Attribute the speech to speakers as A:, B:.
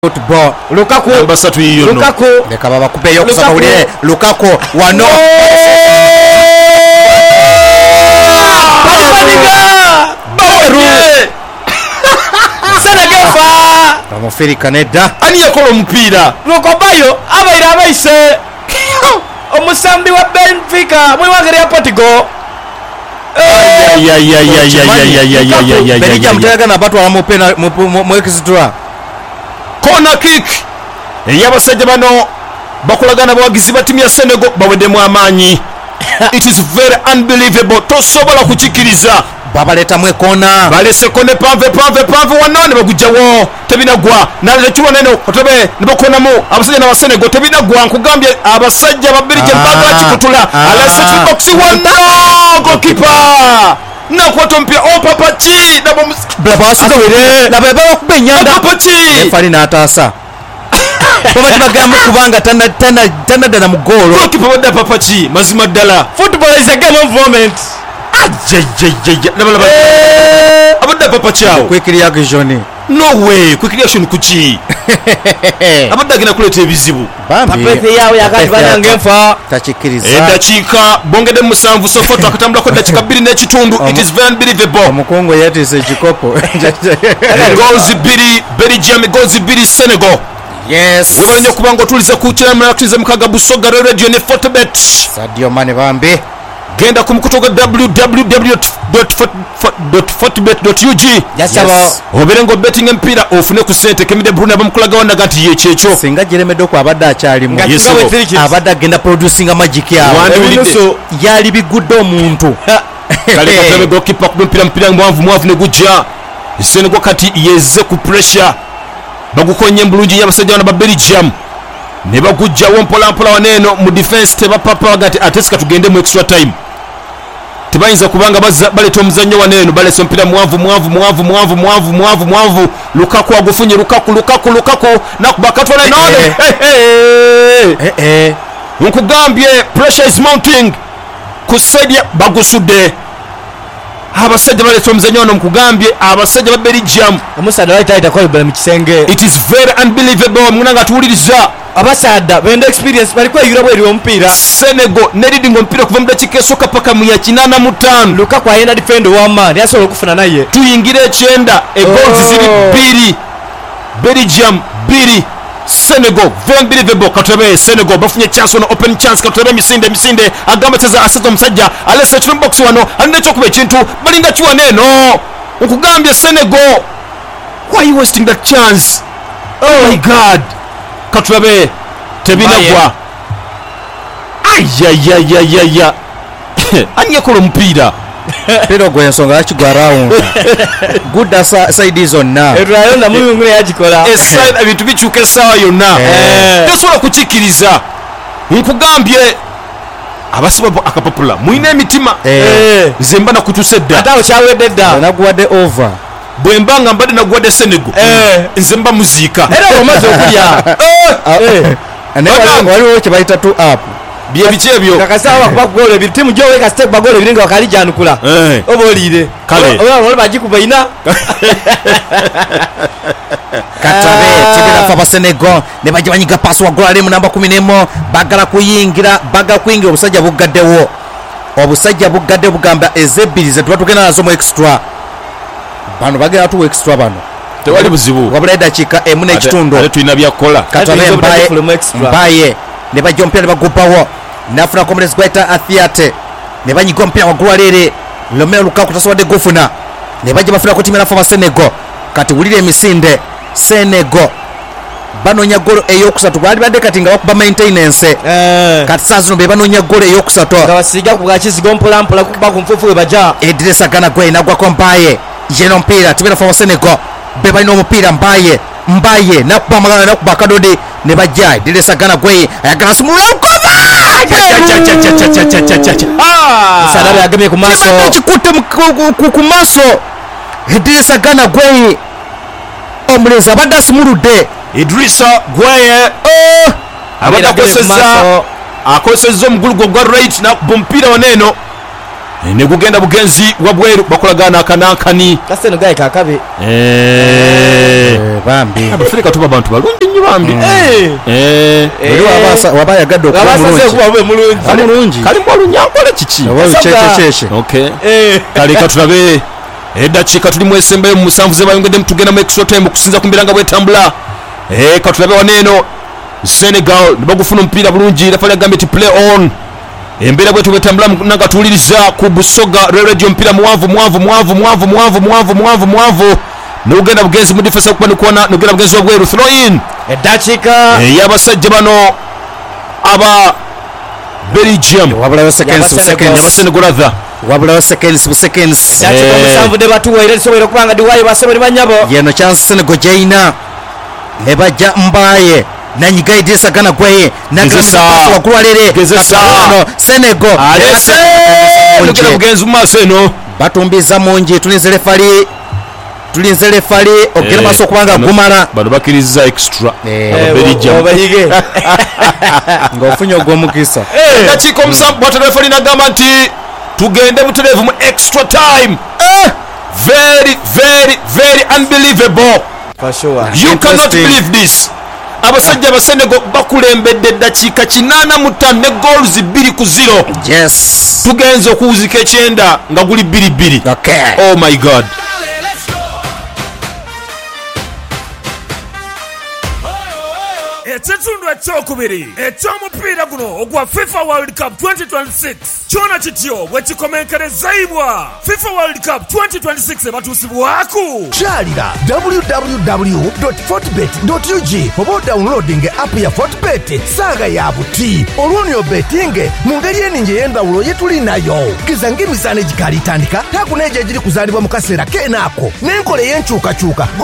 A: football
B: Lukaku
C: ambasatu yiyo
B: Lukaku
A: leka baba kupeyo kusabulire Lukaku wano
B: Senegefa
A: bamufiri kaneda
C: ani yakola omupiira
B: Lukobayo abaira abaise omusambi wa Benfica mwiwangere ya Portugal
A: Belgium mutayagana batwala mu extra
C: corner kick ey'abasajja bano bakolagana bawagizi ba timu ya Senegal baweddemu amaanyi. It is very unbelievable, tosobola kukikiriza.
A: babaletamu ekona
C: balese kone panve wano ne bagujjawo tebinagwa nalekiwa neno otobe ne bakonamu abasajja n'abasenego tebinagwa nkugambye abasajja babiri gye bagala kikutula alese kiboksi wano goalkeeper nakwata mpya opapachi
A: blabasukawere labeba bakubenyanda
C: opapachi
A: efali n'ataasa baba tibagamu kubanga tanadana mu goolo
C: goalkeeper wadda papachi mazima ddala.
B: Football is a game of moment.
C: abadde papa kyawo
A: quick reaction
C: no way quick reaction kuki abadde agenda kuleeta ebizibu
B: Papete yawe yakati banange nfa
A: takikiriza
C: eddakiika bongedde mu 7 sofa twakatambulako eddakiika 2 n'ekitundu. It is very unbelievable.
A: omukungu yatiisa ekikopo
C: goals 2 Belgium goals 2 Senegal.
A: yes
C: webale nnyo okubanga otuliza ku kinamatuliza mukaga busoga radio ne Fortbet.
A: Sadio Mane bambi
C: genda ku mukutu gwa www.fortbet.ug obere ngo betting empiira ofune ku sente Kemide Bruno abamukulaga wanaga nti ye kyekyo
A: singa jeremedde ko abadde akyalimu abadde agenda producing magic yawe yali bigudde omuntu
C: kale katebe goalkeeper ku mpira mwanvu ne gujja Senegal kati yeze ku pressure bagukonye mbulungi y'abasajja bana ba Belgium ne bagujjawo mpolampola waneeno mu defense tebapapa gati atesika tugende mu extra time tebayinza kubanga baleta omuzannyo waneeno balesa mpira mwanvu Lukaku agufunye Lukaku nakubakatwala none nkugambye pressure is mounting ku side bagusudde abasajja baleta omuzannyo wano nkugambye abasajja ba Belgium
B: omusada waita kwa ibula mu kisenge.
C: It is very unbelievable munanga tuwuliriza
B: Abasada benda experience bali kweyura bweri omupiira.
C: Senegal ne leading omupiira kuva mu dakiika esooka paka mu ya 85.
B: Lukaku ayenda defend w'amaani yasobola okufuna naye
C: tuyingira ekyenda egoals ziri 2 Belgium 2 Senegal. Very unbelievable. Katebe Senegal bafunye chance on open chance katebe misinde agamba teza asatu omusajja alese trim box wano alina ekyokuba ekintu balinga kiwa neno nkugambye Senegal why you wasting that chance. Oh my god katebe tebinagwa ayayayayaya ani yakola omupiira
A: pero gwe ensonga yakigwa round good side zonna
B: erayo na muyungule yagikola
C: eside ebintu bikyuka essaawa yonna tosobola kukikiriza nkugambye abasiba akapapula muyina emitima nze mba nakutuse dda
B: ate awo kyawedde dda
A: naguwadde over
C: bwe mba nga mbadde naguwadde Senegal nze mba muziika
B: era omaze okulya
A: waliwo kyebayita 2 up
C: bye biki ebyo
B: kakasawa kuba goolo ebiri timu gyo weka step bagoolo ebiri nga wakali janukula oba oliire
C: kale
B: oba bagikuba ina
A: katabe tibirafa ba Senegal ne bajja banyiga pass wa goal mu namba 11 bagala kuyingira obusajja bugadde bugamba ezebbiri ze tubatugenda nazo mu extra bano bagenda tu extra bano
C: tewali buzibu
A: wabula eddakiika emu n'ekitundu
C: ate tulina byakukola
A: katabe mbaye ne bajja omupiira ne bagupawo nafuna komulezi gwaita Athiate ne banyiga omupiira waggulu waleere Romelu Lukaku tasobodde gufuna ne bajja bafunako timu erafa ba Senegal kati wulira emisinde Senegal banoonya golo eyokusatu balibadde kati nga bakuba maintenance kati saa zino be banoonya golo eyokusatu
B: nga basiga ku bwakizigo mpolampola kukuba ku nfuufu we baja
A: Idrissa Gana Gueye nagwako Mbaye yeno omupiira timu erafa ba Senegal be balina omupiira Mbaye nakuba amagana nakuba akadodi ne bajja Idrissa Gana Gueye ayagala simulokova
B: sadabe yagemye ku maaso
A: kikutte ku maaso Idrissa Gana Gueye omulenzi abadde asimuludde
C: Idrissa Gueye abadde akozesezza omugulu gwe ogwa right nakuba omupiira waneeno ne gugenda bugenzi wabweru bakolagana akanankani
B: Senegal kakabe
A: bambi
C: Abafrika tuba abantu balungi nnyo bambi
A: oli wabayagadde
B: okuba
A: mulungi
C: kali mwalunyankole kiki
A: kyekyekyekye
C: okay kale katulabe eddakiika tulimu esembayo mu 7 zebayongedde tugenda mu extra time okusinza ku mbiranga bwetambula katulabe waneeno Senegal nibagufuna omupiira bulungi rafali agambye ti play on embeera bwetu bwetambula nagatuwuliriza ku busoga radio omupiira muwanvu nogenda bugenzi mu defense okuba nikona nogenda bugenzi wabweru throw in
B: eddakiika
C: y'abasajja bano aba Belgium
A: wabulayo seconds
C: y'abasenegolatha
A: wabulayo seconds
B: eddakiika omusanvu ne batuwaire lisobole okubanga diwayo basobole banyabo
A: yeno chance Senegal jaina ne bajja mbaye nanyiga Idrissa Gana Gueye nagalere Senegal
C: nogenda bugenzi mu maaso eno
A: batumbiza mungi tulinze refali ogera maso kubanga gumala
C: bano bakiriza extra Belgium
A: ng'ofunye ogw'omukisa
C: dakiika omusanvu bwata refali nagamba nti tugende butereevu mu extra time very unbelievable you cannot believe this abasajja aba Senegal bakulembedde eddakiika 85 ne goals 2-0
A: yes
C: tugenze okuwuzika ekyenda nga guli 2-2
A: okay
C: oh my god
D: ekitundu ekyokubiri eky'omupiira guno ogwa FIFA World Cup 2026 kyona kityo bwe kikomenkerezebwa FIFA World Cup 2026 ebatuusibwaku
E: kyalira www.fortbet.ug oba downloading app ya Fortbet saaga ya buti olwonyo betinge mu ngeri eningi ey'endawulo ye tuli nayo giza ng'emisaano egikaali itandika takuneejo egiri kuzaalibwa mu kaseera keenaako n'enkola ey'enkyukakyuka